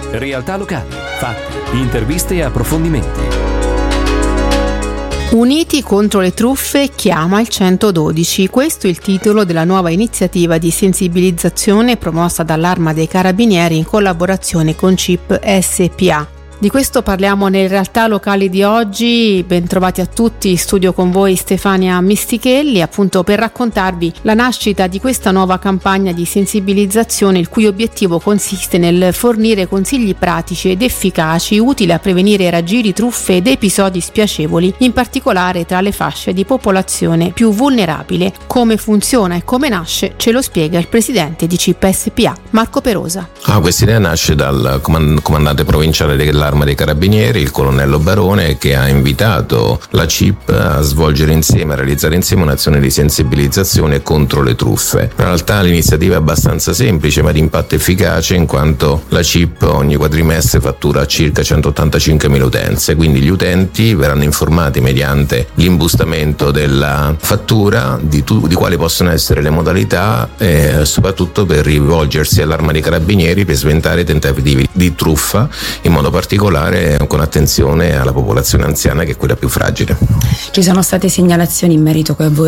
Realtà locali, fatti, interviste e approfondimenti. Uniti contro le truffe, chiama il 112. Questo è il titolo della nuova iniziativa di sensibilizzazione promossa dall'Arma dei Carabinieri in collaborazione con CIP SpA. Di questo parliamo nelle realtà locali di oggi. Bentrovati a tutti, in studio con voi Stefania Mistichelli, appunto per raccontarvi la nascita di questa nuova campagna di sensibilizzazione, il cui obiettivo consiste nel fornire consigli pratici ed efficaci utili a prevenire raggiri, truffe ed episodi spiacevoli, in particolare tra le fasce di popolazione più vulnerabile. Come funziona e come nasce ce lo spiega il presidente di CIP SpA, Marco Perosa. Questa idea nasce dal comandante provinciale dell'Arma dei Carabinieri, il colonnello Barone, che ha invitato la CIP a realizzare insieme un'azione di sensibilizzazione contro le truffe. In realtà l'iniziativa è abbastanza semplice ma di impatto efficace, in quanto la CIP ogni quadrimestre fattura circa 185.000 utenze, quindi gli utenti verranno informati mediante l'imbustamento della fattura di quali possono essere le modalità e soprattutto per rivolgersi all'Arma dei Carabinieri per sventare tentativi di truffa, in modo particolare con attenzione alla popolazione anziana, che è quella più fragile. Ci sono state segnalazioni in merito a voi